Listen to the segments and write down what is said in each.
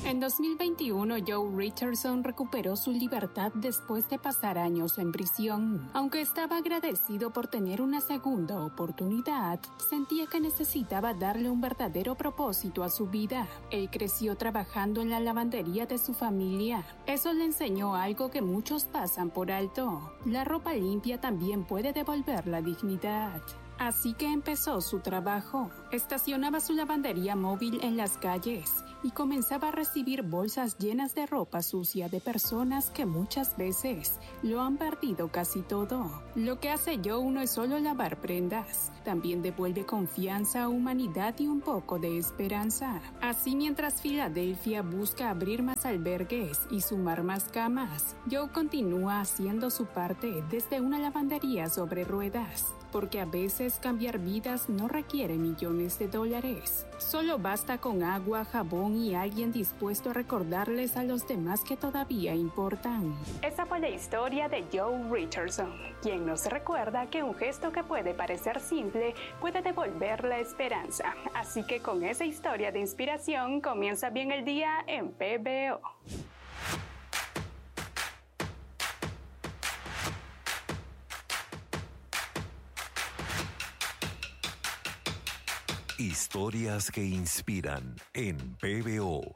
En 2021, Joe Richardson recuperó su libertad después de pasar años en prisión. Aunque estaba agradecido por tener una segunda oportunidad, sentía que necesitaba darle un verdadero propósito a su vida. Él creció trabajando en la lavandería de su familia. Eso le enseñó algo que muchos pasan por alto. La ropa limpia también puede devolver la dignidad. Así que empezó su trabajo. Estacionaba su lavandería móvil en las calles y comenzaba a recibir bolsas llenas de ropa sucia de personas que muchas veces lo han perdido casi todo. Lo que hace Joe no es solo lavar prendas, también devuelve confianza, humanidad y un poco de esperanza. Así, mientras Filadelfia busca abrir más albergues y sumar más camas, Joe continúa haciendo su parte desde una lavandería sobre ruedas. Porque a veces cambiar vidas no requiere millones de dólares. Solo basta con agua, jabón y alguien dispuesto a recordarles a los demás que todavía importan. Esa fue la historia de Joe Richardson, quien nos recuerda que un gesto que puede parecer simple puede devolver la esperanza. Así que con esa historia de inspiración comienza bien el día en PBO. Historias que inspiran en PBO.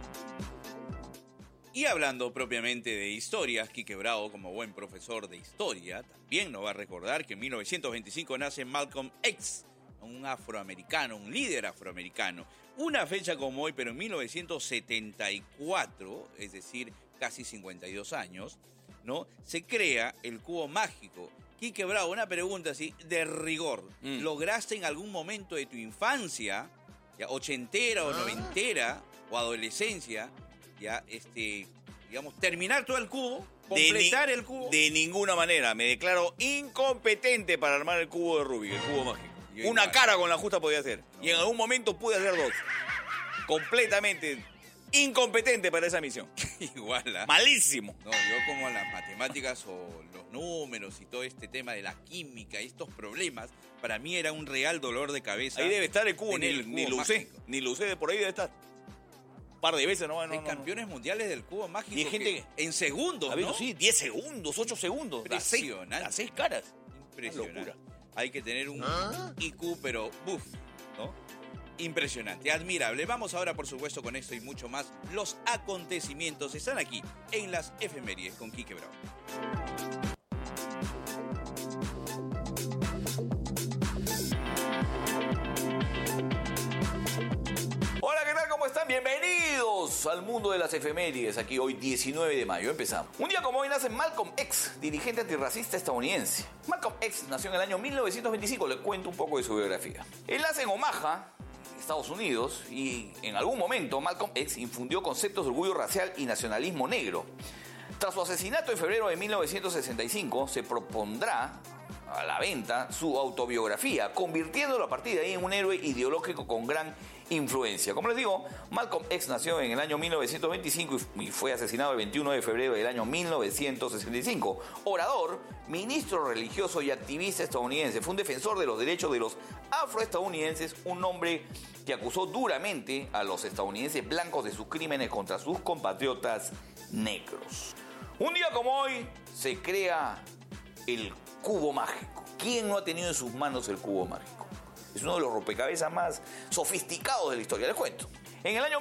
Y hablando propiamente de historias, Quique Bravo, como buen profesor de historia, también nos va a recordar que en 1925 nace Malcolm X, un afroamericano, un líder afroamericano. Una fecha como hoy, pero en 1974, es decir, casi 52 años, ¿no? Se crea el cubo mágico. Quique Bravo, una pregunta así de rigor. ¿Lograste en algún momento de tu infancia, ya ochentera o noventera, o adolescencia, ya digamos, terminar todo el cubo, completar el cubo? De ninguna manera. Me declaro incompetente para armar el cubo de Rubik, el cubo mágico. Una cara con la justa podía hacer. No. Y en algún momento pude hacer dos. Completamente incompetente para esa misión. Igual, ¿eh? Malísimo. No, yo como las matemáticas o los números y todo este tema de la química y estos problemas, para mí era un real dolor de cabeza. Ahí debe estar el cubo, ni lo usé. Ni lo usé, por ahí debe estar. Un par de veces, Hay campeones mundiales del cubo mágico. Y hay gente en segundos, ¿no? Sí, 10 segundos, 8 segundos. Impresionante. Las 6 caras. Impresionante. Hay que tener un IQ, pero ¿no? Impresionante, admirable. Vamos ahora, por supuesto, con esto y mucho más. Los acontecimientos están aquí, en las efemérides con Quique Bravo. Hola, ¿qué tal? ¿Cómo están? Bienvenidos al mundo de las efemérides. Aquí hoy, 19 de mayo. Empezamos. Un día como hoy nace Malcolm X, dirigente antirracista estadounidense. Malcolm X nació en el año 1925. Le cuento un poco de su biografía. Él nace en Omaha, Estados Unidos, y en algún momento Malcolm X infundió conceptos de orgullo racial y nacionalismo negro. Tras su asesinato en febrero de 1965, se propondrá a la venta su autobiografía, convirtiéndolo a partir de ahí en un héroe ideológico con gran influencia. Como les digo, Malcolm X nació en el año 1925 y fue asesinado el 21 de febrero del año 1965. Orador, ministro religioso y activista estadounidense. Fue un defensor de los derechos de los afroestadounidenses, un hombre que acusó duramente a los estadounidenses blancos de sus crímenes contra sus compatriotas negros. Un día como hoy se crea el cubo mágico. ¿Quién no ha tenido en sus manos el cubo mágico? Es uno de los rompecabezas más sofisticados de la historia. Les cuento. En el año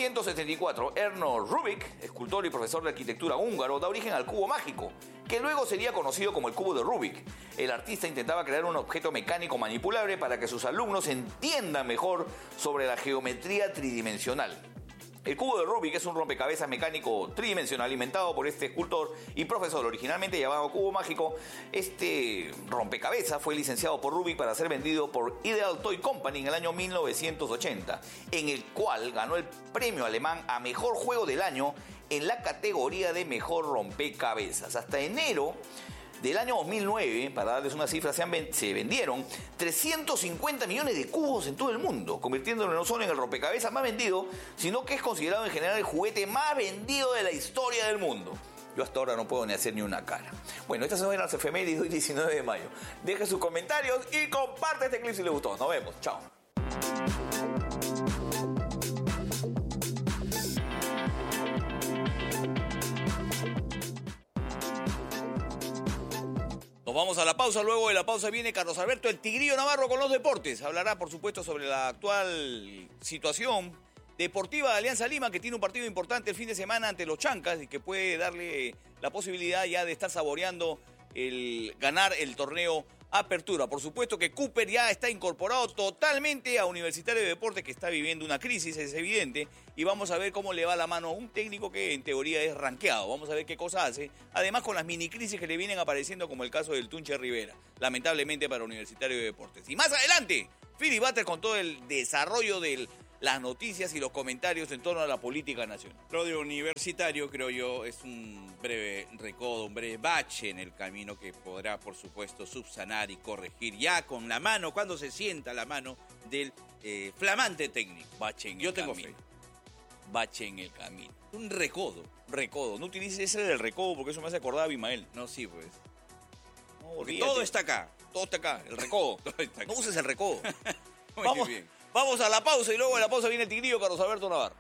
1974, Erno Rubik, escultor y profesor de arquitectura húngaro, da origen al cubo mágico, que luego sería conocido como el cubo de Rubik. El artista intentaba crear un objeto mecánico manipulable para que sus alumnos entiendan mejor sobre la geometría tridimensional. El cubo de Rubik es un rompecabezas mecánico tridimensional inventado por este escultor y profesor, originalmente llamado cubo mágico. Este rompecabezas fue licenciado por Rubik para ser vendido por Ideal Toy Company en el año 1980, en el cual ganó el premio alemán a mejor juego del año en la categoría de mejor rompecabezas. Hasta enero del año 2009, para darles una cifra, se vendieron 350 millones de cubos en todo el mundo, convirtiéndolo no solo en el rompecabezas más vendido, sino que es considerado en general el juguete más vendido de la historia del mundo. Yo hasta ahora no puedo ni hacer ni una cara. Bueno, estas son las efemérides de hoy, 19 de mayo. Dejen sus comentarios y comparte este clip si les gustó. Nos vemos. Chao. vamos a la pausa. Luego de la pausa viene Carlos Alberto, el Tigrillo Navarro, con los deportes. Hablará, por supuesto, sobre la actual situación deportiva de Alianza Lima, que tiene un partido importante el fin de semana ante los Chancas y que puede darle la posibilidad ya de estar saboreando el ganar el torneo Apertura. Por supuesto que Cooper ya está incorporado totalmente a Universitario de Deportes, que está viviendo una crisis, es evidente, y vamos a ver cómo le va la mano a un técnico que en teoría es rankeado. Vamos a ver qué cosa hace, además con las mini crisis que le vienen apareciendo, como el caso del Tunche Rivera, lamentablemente para Universitario de Deportes. Y más adelante, Philly Butter con todo el desarrollo de las noticias y los comentarios en torno a la política nacional. Lo de Universitario, creo yo, es un breve recodo, un breve bache en el camino que podrá, por supuesto, subsanar y corregir ya con la mano, cuando se sienta la mano del flamante técnico. Bache en yo el tengo camino. fe. Bache en el camino. Un recodo. Recodo. No utilices ese del recodo porque eso me hace acordar a Abimael. No, sí, pues. No, Porque olvídate. todo está acá. Todo está acá. El recodo. Todo está acá. No uses el recodo. Muy bien. Vamos a la pausa y luego de la pausa viene el Tigrillo Carlos Alberto Navarro.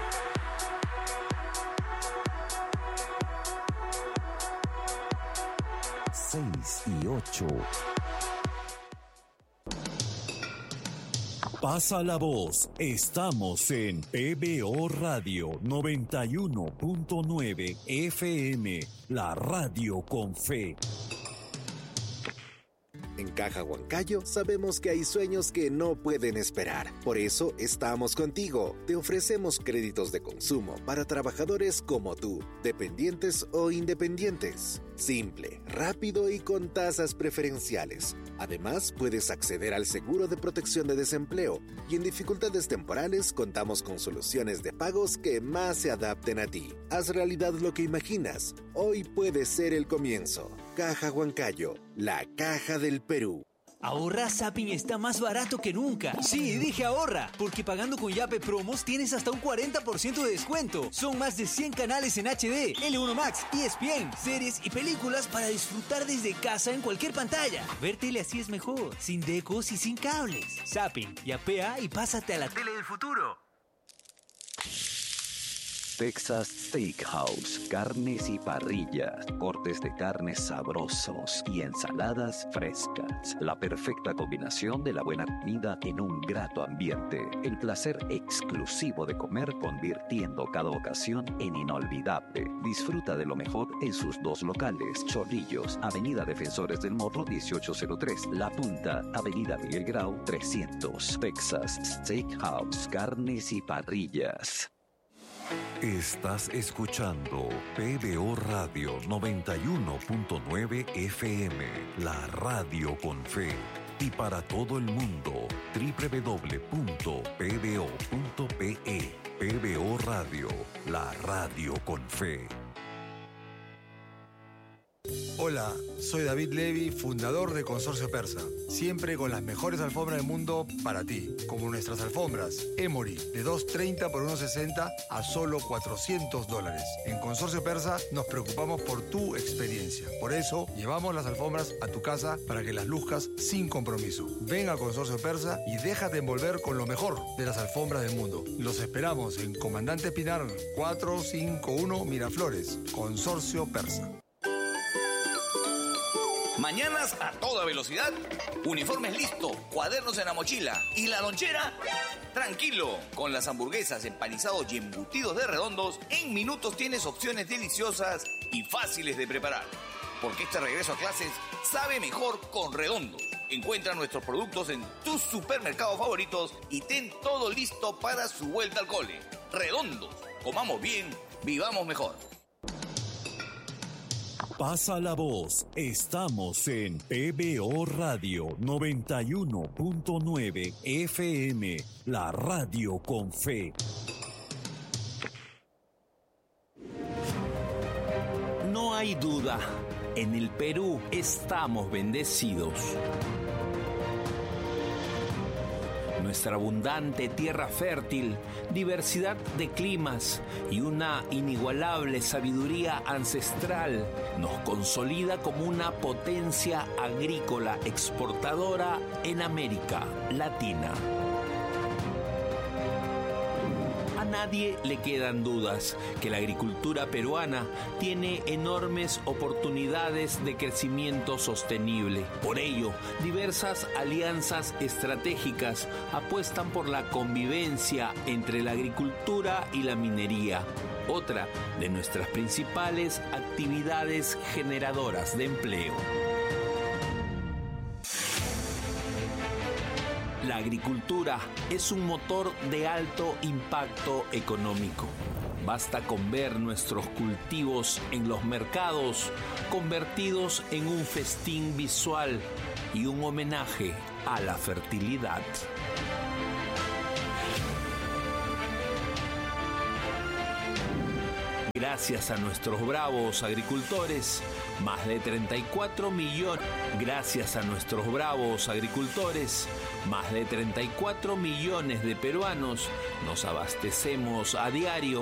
6 y 8. Pasa la voz. Estamos en PBO Radio 91.9 FM, la radio con fe. En Caja Huancayo sabemos que hay sueños que no pueden esperar. Por eso estamos contigo. Te ofrecemos créditos de consumo para trabajadores como tú, dependientes o independientes. Simple, rápido y con tasas preferenciales. Además, puedes acceder al seguro de protección de desempleo y en dificultades temporales contamos con soluciones de pagos que más se adapten a ti. Haz realidad lo que imaginas. Hoy puede ser el comienzo. Caja Huancayo, la caja del Perú. Ahorra, Zapping está más barato que nunca. Sí, dije ahorra, porque pagando con Yape Promos tienes hasta un 40% de descuento. Son más de 100 canales en HD, L1 Max, ESPN, series y películas para disfrutar desde casa en cualquier pantalla. Ver tele así es mejor, sin decos y sin cables. Zapping, yapea y pásate a la tele del futuro. Texas Steakhouse, carnes y parrillas, cortes de carnes sabrosos y ensaladas frescas. La perfecta combinación de la buena comida en un grato ambiente. El placer exclusivo de comer convirtiendo cada ocasión en inolvidable. Disfruta de lo mejor en sus dos locales. Chorrillos, Avenida Defensores del Morro 1803. La Punta, Avenida Miguel Grau 300. Texas Steakhouse, carnes y parrillas. Estás escuchando PBO Radio 91.9 FM, la radio con fe. Y para todo el mundo, www.pbo.pe. PBO Radio, la radio con fe. Hola, soy David Levy, fundador de Consorcio Persa. Siempre con las mejores alfombras del mundo para ti, como nuestras alfombras Emory, de $230 por $160 a solo $400. En Consorcio Persa nos preocupamos por tu experiencia. Por eso, llevamos las alfombras a tu casa para que las luzcas sin compromiso. Ven a Consorcio Persa y déjate envolver con lo mejor de las alfombras del mundo. Los esperamos en Comandante Pinar 451 Miraflores, Consorcio Persa. Mañanas a toda velocidad, uniformes listos, cuadernos en la mochila y la lonchera, tranquilo. Con las hamburguesas, empanizados y embutidos de Redondos, en minutos tienes opciones deliciosas y fáciles de preparar. Porque este regreso a clases sabe mejor con Redondos. Encuentra nuestros productos en tus supermercados favoritos y ten todo listo para su vuelta al cole. Redondos, comamos bien, vivamos mejor. Pasa la voz. Estamos en PBO Radio 91.9 FM, la radio con fe. No hay duda, en el Perú estamos bendecidos. Nuestra abundante tierra fértil, diversidad de climas y una inigualable sabiduría ancestral nos consolida como una potencia agrícola exportadora en América Latina. nadie le quedan dudas que la agricultura peruana tiene enormes oportunidades de crecimiento sostenible. Por ello, diversas alianzas estratégicas apuestan por la convivencia entre la agricultura y la minería, otra de nuestras principales actividades generadoras de empleo. La agricultura es un motor de alto impacto económico. Basta con ver nuestros cultivos en los mercados convertidos en un festín visual y un homenaje a la fertilidad. Gracias a nuestros bravos agricultores, más de 34 millones. Gracias a nuestros bravos agricultores, más de 34 millones de peruanos nos abastecemos a diario